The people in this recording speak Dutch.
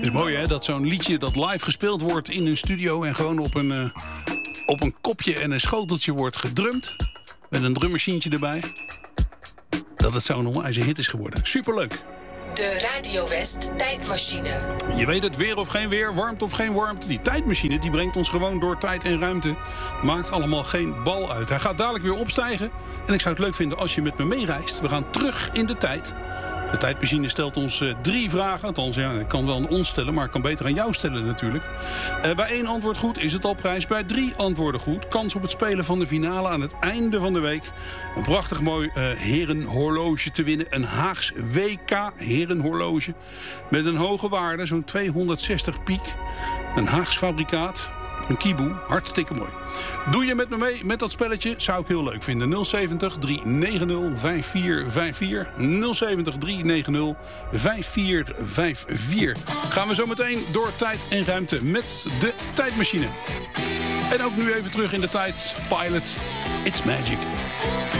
is mooi hè, dat zo'n liedje dat live gespeeld wordt in een studio en gewoon op een kopje en een schoteltje wordt gedrumd. Met een drummachientje erbij. Dat het zo'n onwijze hit is geworden. Superleuk. De Radio West tijdmachine. Je weet het, weer of geen weer, warmte of geen warmte. Die tijdmachine die brengt ons gewoon door tijd en ruimte. Maakt allemaal geen bal uit. Hij gaat dadelijk weer opstijgen. En ik zou het leuk vinden als je met me meereist. We gaan terug in de tijd. De tijdmachine stelt ons 3 vragen. Althans, ja, ik kan wel aan ons stellen, maar ik kan beter aan jou stellen natuurlijk. Bij 1 antwoord goed is het al prijs. Bij 3 antwoorden goed. Kans op het spelen van de finale aan het einde van de week. Een prachtig mooi herenhorloge te winnen. Een Haags WK herenhorloge. Met een hoge waarde, zo'n 260 piek. Een Haags fabrikaat. Een kieboe, hartstikke mooi. Doe je met me mee met dat spelletje? Zou ik heel leuk vinden. 070 390 5454. 070 390 5454. Gaan we zo meteen door tijd en ruimte met de tijdmachine. En ook nu even terug in de tijd. Pilot, it's magic.